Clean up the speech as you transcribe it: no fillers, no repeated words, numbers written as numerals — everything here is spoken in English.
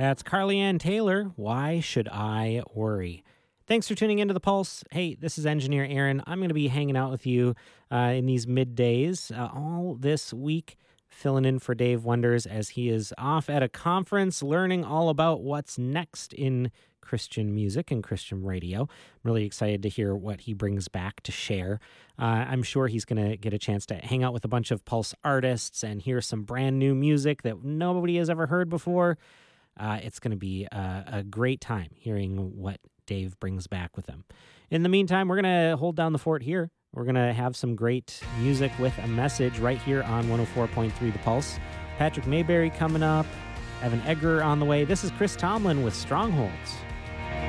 That's Carly Ann Taylor. Why should I worry? Thanks for tuning into The Pulse. Hey, this is Engineer Aaron. I'm going to be hanging out with you in these middays all this week, filling in for Dave Wonders as he is off at a conference learning all about what's next in Christian music and Christian radio. I'm really excited to hear what he brings back to share. I'm sure he's going to get a chance to hang out with a bunch of Pulse artists and hear some brand new music that nobody has ever heard before. It's going to be a great time hearing what Dave brings back with him. In the meantime, we're going to hold down the fort here. We're going to have some great music with a message right here on 104.3 The Pulse. Patrick Mayberry coming up, Evan Edgar on the way. This is Chris Tomlin with Strongholds.